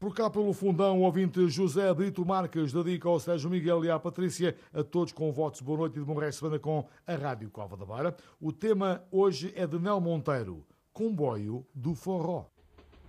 Por cá pelo fundão, o ouvinte José Brito Marques dedica ao Sérgio Miguel e à Patrícia, a todos com votos boa noite e de bom resto de semana com a Rádio Cova da Beira. O tema hoje é de Nel Monteiro, Comboio do Forró.